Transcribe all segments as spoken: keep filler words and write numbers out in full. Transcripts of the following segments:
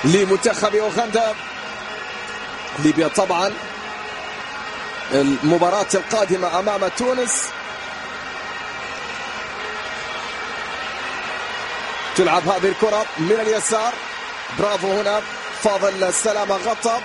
لمنتخب أوغندا. ليبيا طبعا المباراة القادمة أمام تونس. تلعب هذه الكرة من اليسار، برافو هنا فاضل سلامة غطى.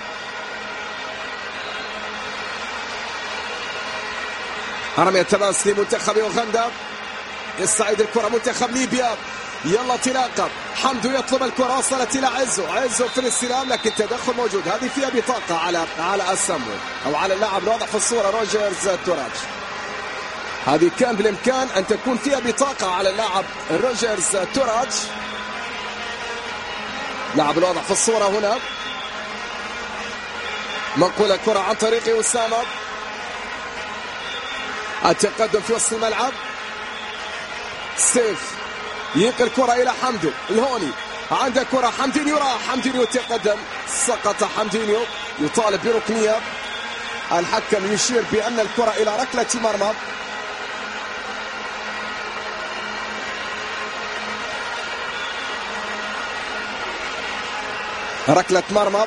رمية تماس لمنتخب أوغندا، يستعيد الكرة منتخب ليبيا، يلا انطلاقة، حمدو يطلب الكرة، وصلت إلى عزو، عزو في الاستلام لكن تدخل موجود. هذه فيها بطاقة على على أسامو أو على اللاعب الواضح في الصورة روجرز توراج. هذه كان بالإمكان أن تكون فيها بطاقة على اللاعب روجرز توراج، لاعب الواضح في الصورة هنا. منقول الكرة عن طريق أسامة، التقدم في وسط الملعب، سيف ينقل الكرة إلى حمدو الهوني، عنده كرة حمدينيو، راح حمدينيو تقدم، سقط حمدينيو، يطالب بركنية، الحكم يشير بأن الكرة إلى ركلة مرمى. ركلة مرمى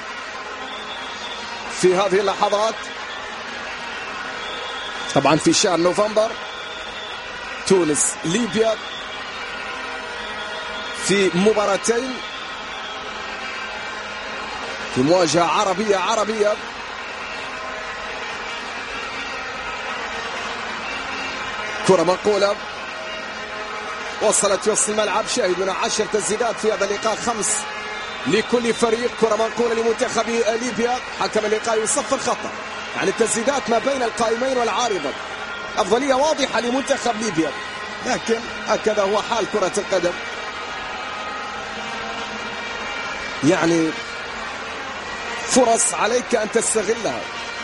في هذه اللحظات. طبعا في شهر نوفمبر تونس ليبيا في مباراتين، في مواجهة عربية عربية. كرة منقولة وصلت في وسط الملعب، شاهدنا عشر تسديدات في هذا اللقاء، خمس لكل فريق. كرة منقولة لمنتخب ليبيا، حكم اللقاء يصفر خطأ، يعني التسديدات ما بين القائمين والعارضة، أفضلية واضحة لمنتخب ليبيا، لكن هكذا هو حال كرة القدم. يعني فرص عليك أن تستغلها.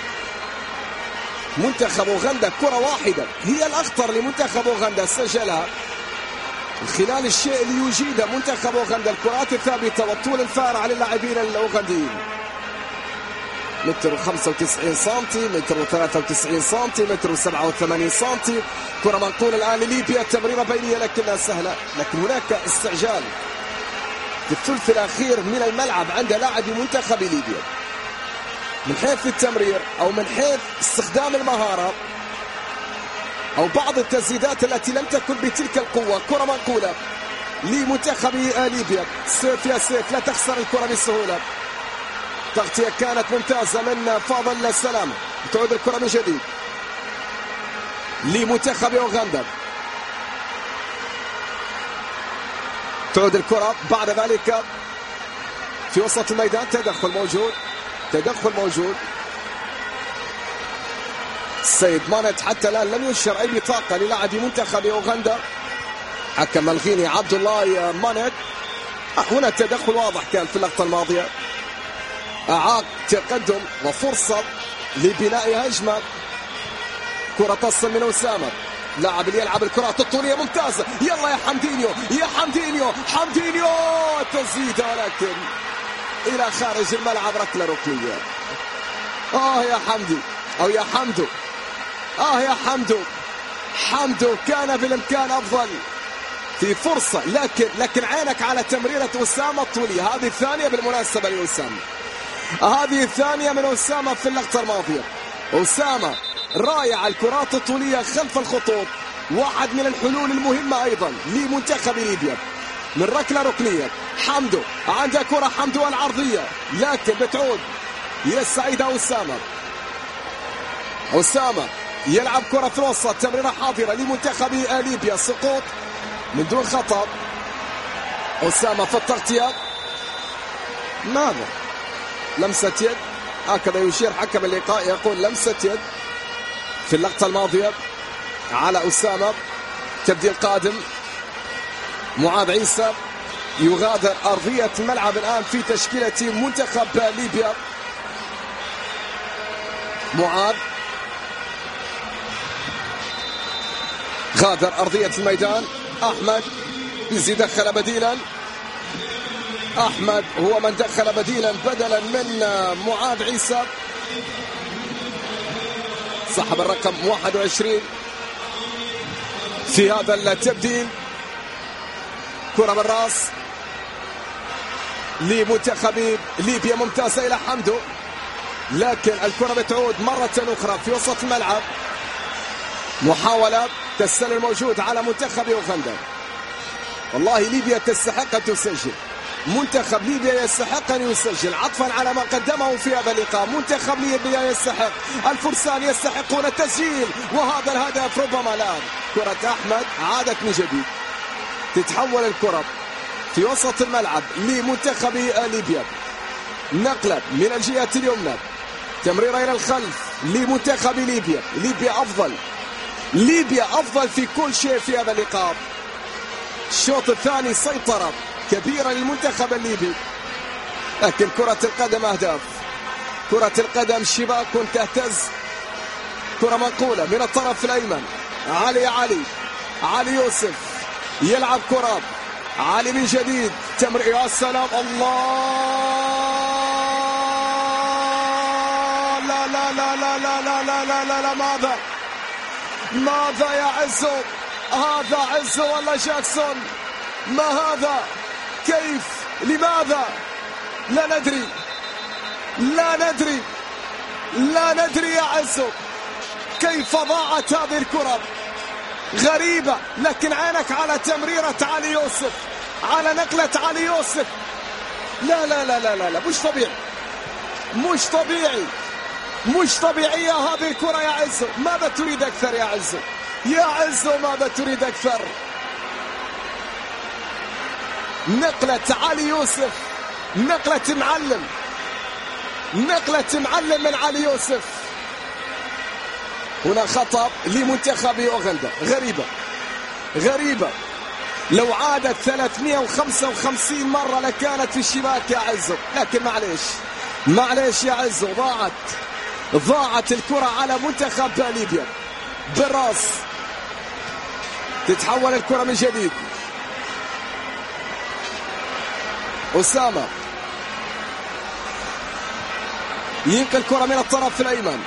منتخب أوغندا كرة واحدة هي الأخطر لمنتخب أوغندا سجلها خلال الشيء اللي يجيده منتخب أوغندا، الكرات الثابتة والطول الفارع للاعبين الأوغنديين. متر وخمسة وتسعين سنتي، متر وثلاثة وتسعين سنتي، متر وسبعة وثمانين سنتي. كرة منقولة الآن لليبيا، تمريرة بينية لكنها سهلة، لكن هناك استعجال في الثلث الأخير من الملعب عند لاعب منتخب ليبيا من حيث التمرير أو من حيث استخدام المهارة أو بعض التسديدات التي لم تكن بتلك القوة. كرة منقولة لمنتخب ليبيا، سيف يا سيف لا تخسر الكرة بسهولة. تغطية كانت ممتازة من فاضل سلام، تعود الكرة من جديد لمنتخب أوغندا، تعود الكرة بعد ذلك في وسط الميدان، تدخل موجود، تدخل موجود. السيد مانت حتى الآن لم ينشر أي بطاقة للاعب منتخب أوغندا. حكم الغيني عبد الله مانت، هنا التدخل واضح كان في اللقطة الماضية، أعاق تقدم وفرصة لبناء هجمة. كرة تصل من أسامة، لاعب اللي يلعب الكرات الطولية ممتازة، يلا يا حمدينيو، يا حمدينيو، حمدينيو تسديدة ولكن إلى خارج الملعب، ركلة ركنية. آه يا حمدي أو يا حمدو، آه يا حمدو، حمدو كان بالإمكان أفضل في فرصة، لكن لكن عينك على تمريرة أسامة الطولية. هذه الثانية بالمناسبة لأسامة، هذه الثانية من أسامة في اللقطة الماضية. أسامة رائع الكرات الطولية خلف الخطوط، واحد من الحلول المهمة أيضا لمنتخب ليبيا من ركلة ركنية. حمدو عنده كرة، حمدو العرضية لكن بتعود يستعيدها أسامة. أسامة يلعب كرة في الوسط، تمريرة حاضرة لمنتخب ليبيا، سقوط من دون خطأ. أسامة في التغطية، ماذا؟ لمسة يد، هكذا يشير حكم اللقاء، يقول لمسة يد في اللقطة الماضية على أسامة. تبديل قادم، معاذ عيسى يغادر أرضية الملعب الآن في تشكيلة منتخب ليبيا. معاذ غادر أرضية الميدان، أحمد يزيد دخل بديلا، أحمد هو من دخل بديلا بدلا من معاذ عيسى، صاحب الرقم واحد وعشرين في هذا التبديل. كرة بالراس، لمنتخب ليبيا ممتازة إلى حمدو، لكن الكرة بتعود مرة أخرى في وسط الملعب. محاولة تسلل موجود على منتخب أوغندا. والله ليبيا تستحق أن تسجل، منتخب ليبيا يستحق أن يسجل عطفا على ما قدمه في هذا اللقاء. منتخب ليبيا يستحق، الفرسان يستحقون التسجيل، وهذا الهدف ربما الآن. كرة أحمد عادت من جديد، تتحول الكرة في وسط الملعب لمنتخب ليبيا، نقلة من الجهة اليمنى، تمريرة إلى الخلف لمنتخب ليبيا. ليبيا أفضل، ليبيا أفضل في كل شيء في هذا اللقاء. الشوط الثاني سيطرة كبيرة للمنتخب الليبي، لكن كرة القدم أهداف، كرة القدم شباك تهتز. كرة منقولة من الطرف الأيمن، علي علي علي يوسف يلعب كرة، علي من جديد تمر، يا سلام الله، لا لا لا لا لا لا لا لا لا, لا. ماذا ماذا يا عزو؟ هذا عزو ولا جاكسون؟ ما هذا؟ كيف؟ لماذا؟ لا ندري لا ندري لا ندري يا عزو كيف ضاعت هذه الكرة، غريبة. لكن عينك على تمريرة علي يوسف، على نقلة علي يوسف، لا لا لا لا لا, لا. مش طبيعي، مش طبيعي، مش طبيعية هذه الكرة يا عزو. ماذا تريد أكثر يا عزو؟ يا عزو ماذا تريد أكثر؟ نقلة علي يوسف، نقلة معلم، نقلة معلم من علي يوسف. هنا خطأ لمنتخب أوغندا، غريبة غريبة، لو عادت ثلاثمئة وخمسة وخمسين مرة لكانت في الشباك يا عزو، لكن معليش معليش يا عزو، ضاعت ضاعت الكرة على منتخب ليبيا. بالراس تتحول الكرة من جديد، أسامة ينقل الكرة من الطرف الأيمن،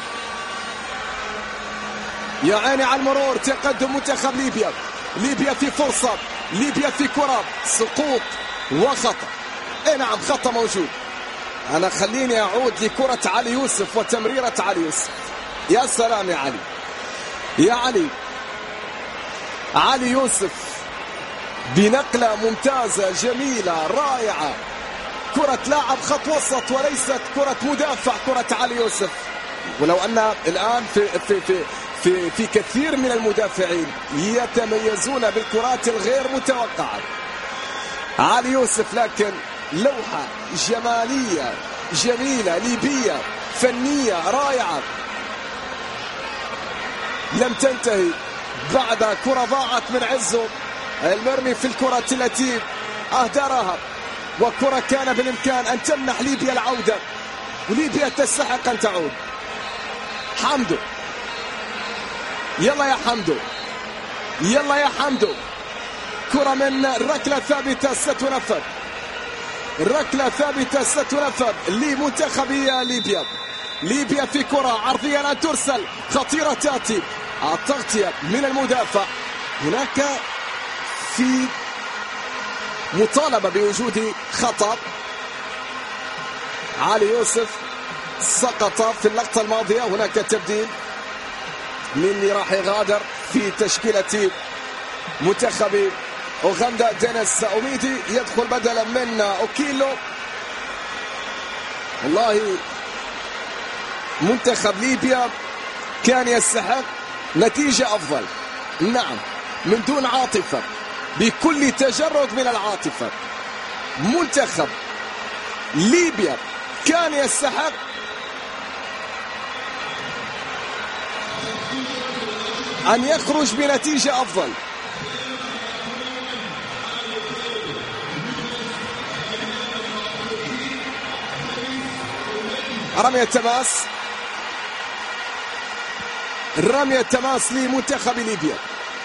يا عيني على المرور، تقدم منتخب ليبيا. ليبيا في فرصة، ليبيا في كرة، سقوط وخطأ. اي نعم خطأ موجود. أنا خليني أعود لكرة علي يوسف وتمريرة علي يوسف. يا سلام يا علي، يا علي علي يوسف بنقلة ممتازة جميلة رائعة. كرة لاعب خط وسط وليست كرة مدافع، كرة علي يوسف. ولو أن الآن في في في في, في كثير من المدافعين يتميزون بالكرات الغير متوقعة، علي يوسف لكن لوحة جمالية جميلة ليبية فنية رائعة لم تنتهي بعد كرة ضاعت من عزو. المرمي في الكرة التي أهدرها، وكرة كان بالإمكان أن تمنح ليبيا العودة، وليبيا تستحق أن تعود. حمدو، يلا يا حمدو، يلا يا حمدو. كرة من ركلة ثابتة ستنفذ، ركلة ثابتة ستنفذ لمنتخب ليبيا. ليبيا في كرة عرضية لا ترسل، خطيرة تأتي، التغطية من المدافع. هناك في مطالبة بوجود خطأ. علي يوسف سقط في اللقطة الماضية. هناك تبديل، مني راح يغادر في تشكيلة منتخب أوغندا. دينيس أوميدي يدخل بدلا من أوكيلو. والله منتخب ليبيا كان يستحق نتيجة أفضل، نعم من دون عاطفة، بكل تجرد من العاطفة. منتخب ليبيا كان يستحق أن يخرج بنتيجة أفضل. رمية تماس، رمية تماس لمنتخب ليبيا.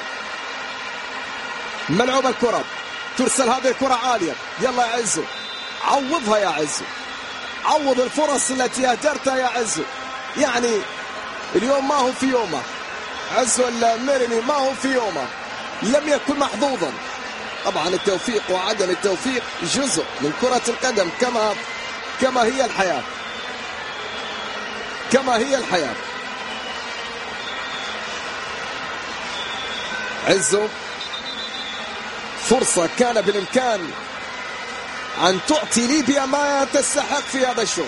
ملعوب الكرة، ترسل هذه الكرة عالية. يلا يا عزو، عوضها يا عزو، عوض الفرص التي أهدرتها يا عزو. يعني اليوم ما هو في يومه، عزو المرمي ما هو في يومه، لم يكن محظوظا. طبعا التوفيق وعدم التوفيق جزء من كرة القدم، كما كما هي الحياة، كما هي الحياة. عزو، فرصة كان بالإمكان أن تعطي ليبيا ما تستحق في هذا الشوط.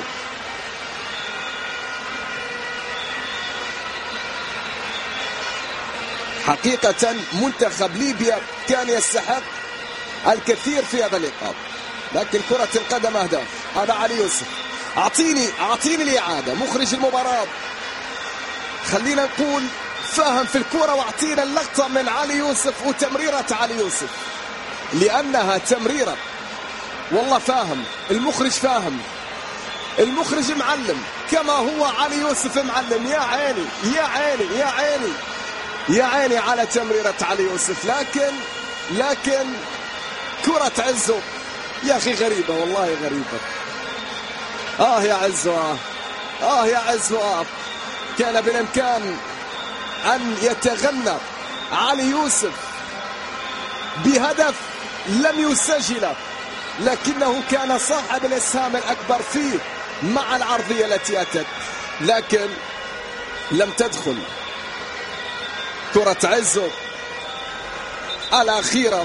حقيقة منتخب ليبيا كان يستحق الكثير في هذا اللقاء، لكن كرة القدم أهداف. هذا علي يوسف، أعطيني أعطيني الإعادة. مخرج المباراة خلينا نقول فاهم في الكرة، واعطينا اللقطة من علي يوسف وتمريرة علي يوسف، لأنها تمريرة والله فاهم. المخرج فاهم، المخرج معلم كما هو علي يوسف معلم. يا عيني يا عيني يا عيني يا عيني على تمريرة علي يوسف. لكن لكن كرة عزو يا أخي غريبة، والله غريبة. آه يا عزو، آه, آه يا عزو، آه كان بالإمكان أن يتغنى علي يوسف بهدف لم يسجله، لكنه كان صاحب الإسهام الأكبر فيه مع العرضية التي أتت، لكن لم تدخل. كرة عزو الأخيرة.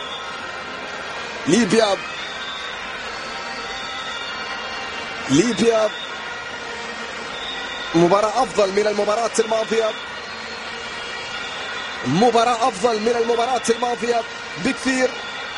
ليبيا ليبيا مباراة أفضل من المباراة الماضية، مباراة أفضل من المباراة الماضية بكثير.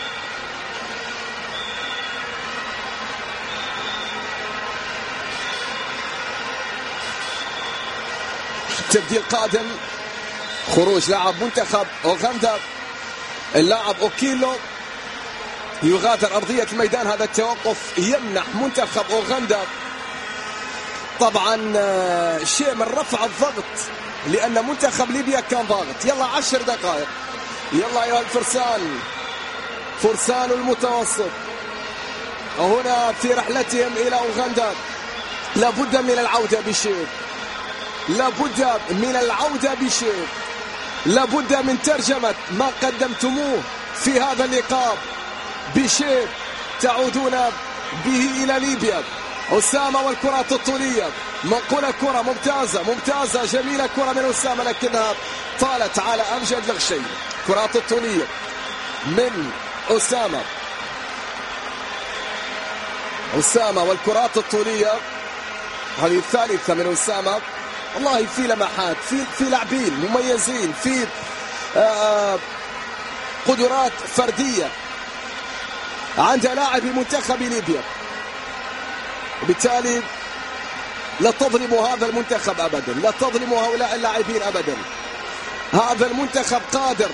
تبديل قادم، خروج لاعب منتخب أوغندا، اللاعب أوكيلو يغادر أرضية الميدان. هذا التوقف يمنح منتخب أوغندا طبعا شيء من رفع الضغط، لأن منتخب ليبيا كان ضاغط. يلا عشر دقائق، يلا أيها الفرسان، فرسان المتوسط هنا في رحلتهم إلى أوغندا، لابد من العودة بشيء، لابد من العودة بشيء، لابد من ترجمة ما قدمتموه في هذا اللقاء بشيء تعودون به إلى ليبيا. أسامة والكرات الطولية، منقولة كرة ممتازة ممتازة جميلة، كرة من أسامة لكنها طالت على أمجد الغشي. كرات الطولية من أسامة، أسامة والكرات الطولية هذه الثالثة من أسامة. والله في لمحات، في في لاعبين مميزين، في آه قدرات فردية عند لاعبي منتخب ليبيا، وبالتالي لا تظلموا هذا المنتخب أبدا، لا تظلموا هؤلاء اللاعبين أبدا. هذا المنتخب قادر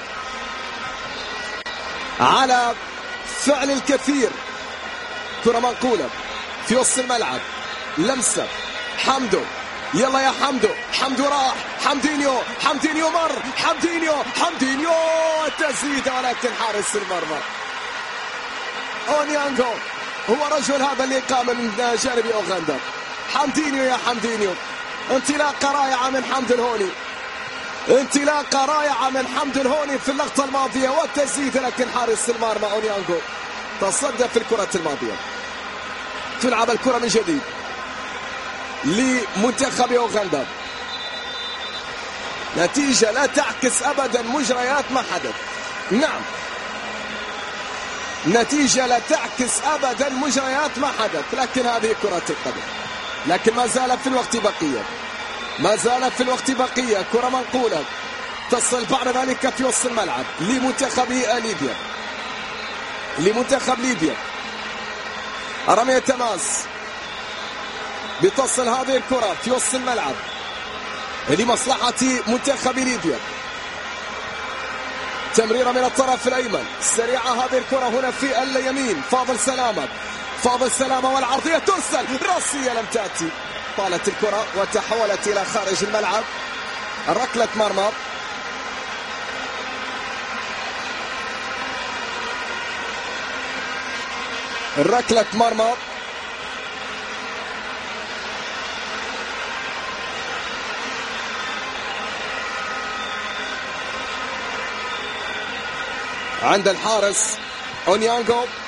على فعل الكثير. كرة منقولة في وسط الملعب، لمسة حمدو، يلا يا حمدو، حمدو راح، حمدينيو، حمدينيو مر، حمدينيو، حمدينيو التسديدة، ولكن حارس المرمى أونيانغو هو رجل هذا اللقاء من جانب أوغندا. حمدينيو يا حمدينيو، انطلاقة رائعة من حمد الهوني، انطلاقة رائعة من حمد الهوني في اللقطة الماضية والتسديدة، لكن حارس المرمى أونيانغو تصدى في الكرة الماضية. تلعب الكرة من جديد لمنتخب أوغندا. نتيجة لا تعكس أبدا مجريات ما حدث. نعم، نتيجة لا تعكس أبدا مجريات ما حدث، لكن هذه كرة القدم. لكن ما زال في الوقت بقية، ما زال في الوقت بقية. كرة منقولة تصل بعد ذلك في وسط الملعب لمنتخب ليبيا، لمنتخب ليبيا. رمية تماس بتصل هذه الكرة في وسط الملعب لمصلحة منتخب ليبيا. تمريرة من الطرف الأيمن سريعة هذه الكرة هنا في اليمين. فاضل سلامة، فاضل سلامة والعرضية ترسل راسية لم تأتي. طالت الكرة وتحولت إلى خارج الملعب. ركلة مرمى. ركلة مرمى عند الحارس أونيانغو.